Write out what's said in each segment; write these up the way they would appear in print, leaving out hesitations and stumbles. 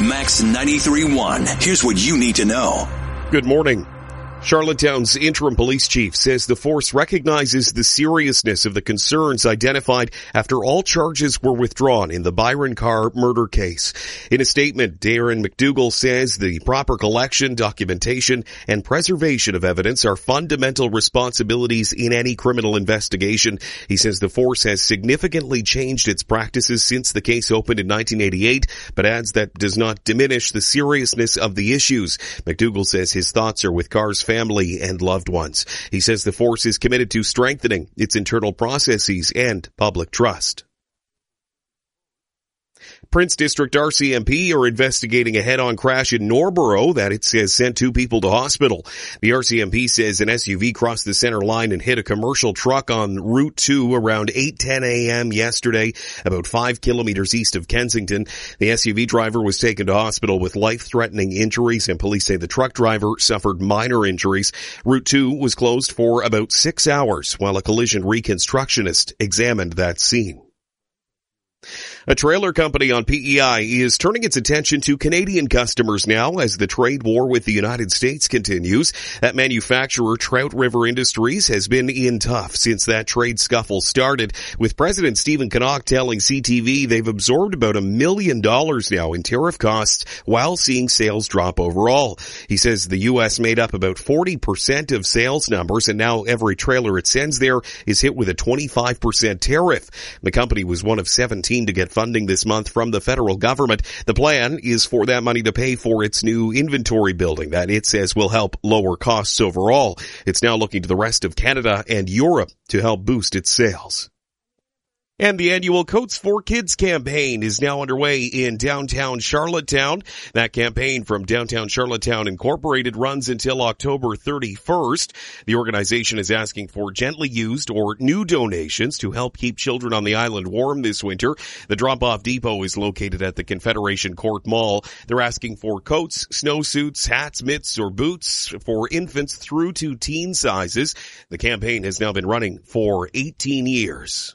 Max 93.1. Here's what you need to know. Good morning. Charlottetown's interim police chief says the force recognizes the seriousness of the concerns identified after all charges were withdrawn in the Byron Carr murder case. In a statement, Darren McDougall says the proper collection, documentation, and preservation of evidence are fundamental responsibilities in any criminal investigation. He says the force has significantly changed its practices since the case opened in 1988, but adds that does not diminish the seriousness of the issues. McDougall says his thoughts are with Carr's family and loved ones. He says the force is committed to strengthening its internal processes and public trust. Prince District RCMP are investigating a head-on crash in Norborough that it says sent 2 people to hospital. The RCMP says an SUV crossed the center line and hit a commercial truck on Route 2 around 8:10 a.m. yesterday, about 5 kilometers east of Kensington. The SUV driver was taken to hospital with life-threatening injuries, and police say the truck driver suffered minor injuries. Route 2 was closed for about 6 hours while a collision reconstructionist examined that scene. A trailer company on PEI is turning its attention to Canadian customers now as the trade war with the United States continues. That manufacturer, Trout River Industries, has been in tough since that trade scuffle started, with President Stephen Kinnock telling CTV they've absorbed about $1 million now in tariff costs while seeing sales drop overall. He says the U.S. made up about 40% of sales numbers, and now every trailer it sends there is hit with a 25% tariff. The company was one of 17 to get funding this month from the federal government. The plan is for that money to pay for its new inventory building that it says will help lower costs overall. It's now looking to the rest of Canada and Europe to help boost its sales. And the annual Coats for Kids campaign is now underway in downtown Charlottetown. That campaign from Downtown Charlottetown Incorporated runs until October 31st. The organization is asking for gently used or new donations to help keep children on the island warm this winter. The drop-off depot is located at the Confederation Court Mall. They're asking for coats, snowsuits, hats, mitts, or boots for infants through to teen sizes. The campaign has now been running for 18 years.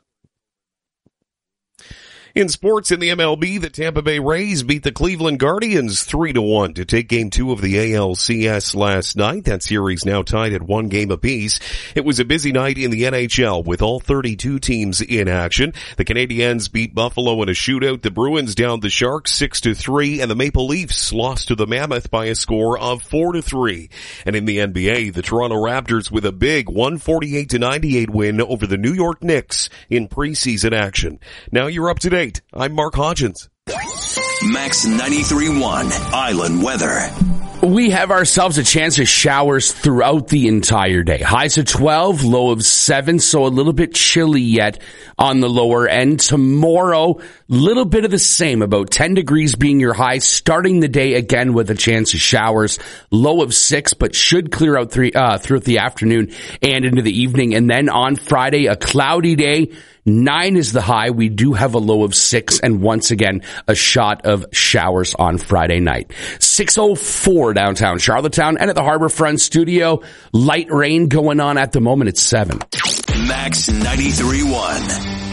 In sports, in the MLB, the Tampa Bay Rays beat the Cleveland Guardians 3-1 to take Game 2 of the ALCS last night. That series now tied at 1 game apiece. It was a busy night in the NHL with all 32 teams in action. The Canadiens beat Buffalo in a shootout. The Bruins downed the Sharks 6-3, and the Maple Leafs lost to the Mammoth by a score of 4-3. And in the NBA, the Toronto Raptors with a big 148-98 win over the New York Knicks in preseason action. Now you're up to date. I'm Mark Hodgins. Max 93.1 Island Weather. We have ourselves a chance of showers throughout the entire day. Highs of 12, low of 7, so a little bit chilly yet on the lower end. Tomorrow, little bit of the same, about 10 degrees being your high, starting the day again with a chance of showers. Low of 6, but should clear out throughout the afternoon and into the evening. And then on Friday, a cloudy day. 9 is the high. We do have a low of 6, and once again, a shot of showers on Friday night. 6:04 downtown Charlottetown, and at the Harborfront studio, light rain going on at the moment. It's 7. Max 93.1.